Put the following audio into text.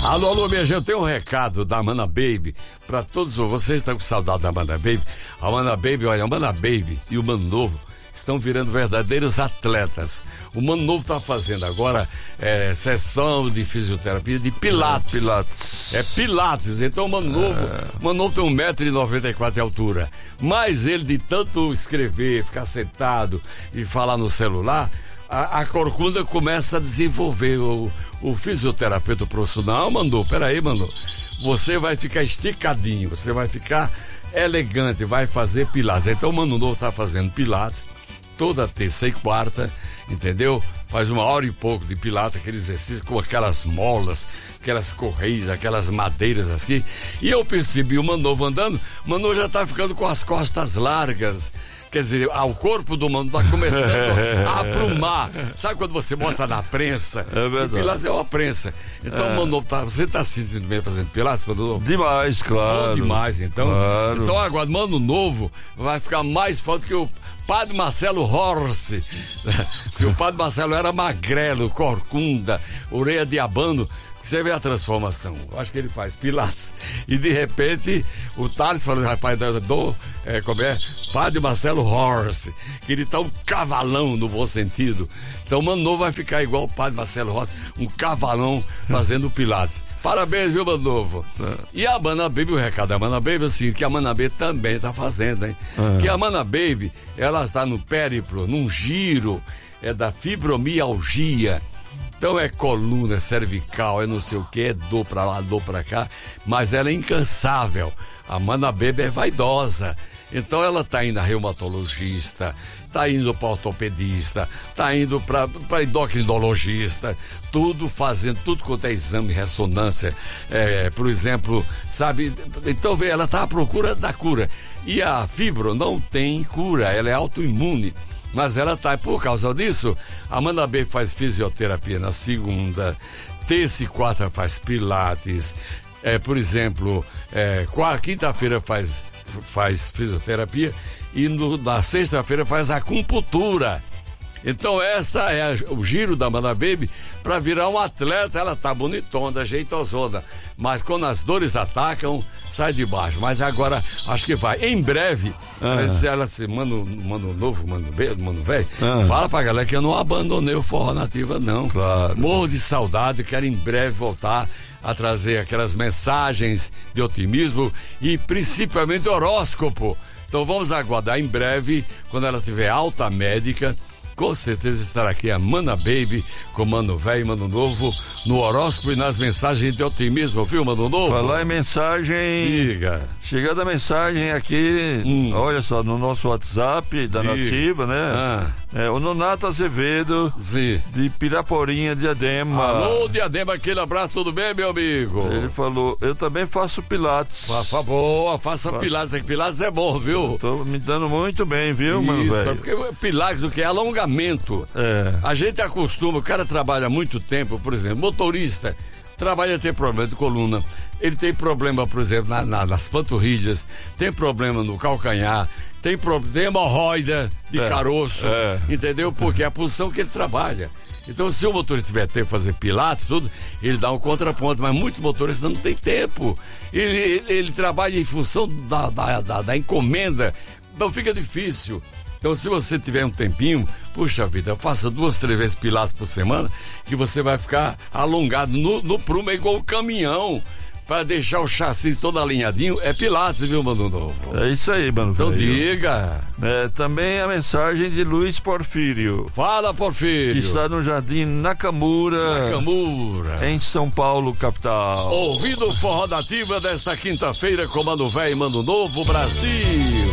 Alô, minha gente, eu tenho um recado da Mana Baby pra todos vocês que estão com saudade da Mana Baby. A Mana Baby, olha, a Mana Baby e o Mano Novo estão virando verdadeiros atletas. O Mano Novo está fazendo agora sessão de fisioterapia de Pilates. É Pilates. Então o Mano Novo tem 1,94 m de altura. Mas ele, de tanto escrever, ficar sentado e falar no celular, a corcunda começa a desenvolver. O fisioterapeuta profissional mandou, peraí, você vai ficar esticadinho, você vai ficar elegante, vai fazer Pilates. Então o Mano Novo está fazendo Pilates toda terça e quarta, entendeu? Faz 1h e pouco de Pilates, aquele exercício com aquelas molas, aquelas correias, aquelas madeiras assim. E eu percebi o Mano Novo andando, o Mano Novo já tá ficando com as costas largas. Quer dizer, o corpo do Mano tá começando a aprumar. Sabe quando você bota na prensa? É verdade. Pilates é uma prensa. Então, o Mano Novo você tá se sentindo bem fazendo Pilates, Mano Novo? Demais, claro. Demais, então. Claro. Então agora, Mano Novo vai ficar mais forte que o Padre Marcelo Horse. Porque o Padre Marcelo era magrelo, corcunda, orelha de abano. Você vê a transformação. Eu acho que ele faz Pilates. E de repente, o Thales falou, rapaz, Padre Marcelo Horse, que ele tá um cavalão no bom sentido. Então o Mano Novo vai ficar igual o Padre Marcelo Horse, um cavalão fazendo Pilates. Parabéns, viu, Mano Novo? E a Mana Baby, o recado da Mana Baby, assim, que a Mana Baby também tá fazendo, hein? Que a Mana Baby, ela está no périplo, num giro, da fibromialgia. Então é coluna, cervical, é não sei o que, é dor pra lá, dor pra cá, mas ela é incansável. A Mana Baby é vaidosa. Então ela tá indo a reumatologista, tá indo para ortopedista, tá indo para endocrinologista, tudo fazendo, tudo quanto é exame, ressonância, por exemplo, sabe? Então vê, ela tá à procura da cura. E a fibro não tem cura, ela é autoimune. Mas ela tá, por causa disso, a Mana Baby faz fisioterapia na segunda, terça e quarta faz Pilates, por exemplo, quinta-feira faz fisioterapia e na sexta-feira faz acupuntura. Então essa é o giro da Mana Baby para virar um atleta. Ela tá bonitona, jeitosona, mas quando as dores atacam, sai de baixo. Mas agora acho que vai, em breve, ela se Mano Novo, Mano Velho, fala pra galera que eu não abandonei o Forró Nativa, não. Claro. Morro de saudade, quero em breve voltar a trazer aquelas mensagens de otimismo e principalmente horóscopo. Então vamos aguardar em breve, quando ela tiver alta médica, com certeza estará aqui a Mana Baby com Mano Velho e Mano Novo no horóscopo e nas mensagens de otimismo, viu, Mano Novo? Falar em mensagem, diga. Chegando a mensagem aqui, olha só, no nosso WhatsApp da Nativa, né? O Nonato Azevedo, sim, de Piraporinha, Diadema. Alô, Diadema, aquele abraço, tudo bem, meu amigo? Ele falou, eu também faço Pilates. Por favor, faça Pilates, que Pilates é bom, viu? Tô me dando muito bem, viu, Mano Velho? Porque Pilates do que é alongamento. A gente acostuma, o cara trabalha muito tempo, por exemplo, motorista, tem problema de coluna, ele tem problema, por exemplo, nas panturrilhas, tem problema no calcanhar, tem hemorroida de caroço, entendeu? Porque é a posição que ele trabalha. Então, se o motorista tiver tempo de fazer Pilates, tudo, ele dá um contraponto, mas muitos motoristas não tem tempo. Ele trabalha em função da encomenda, então fica difícil. Então, se você tiver um tempinho, puxa vida, faça 2, 3 vezes Pilates por semana, que você vai ficar alongado no prumo, é igual o caminhão, para deixar o chassi todo alinhadinho, é Pilates, viu, Mano Novo? É isso aí, Mano Então Velho. Diga. Também a mensagem de Luiz Porfírio. Fala, Porfírio. Que está no Jardim Nakamura, em São Paulo, capital. Ouvindo o Forró Nativa desta quinta-feira com Mano Velho e Mano Novo, Brasil.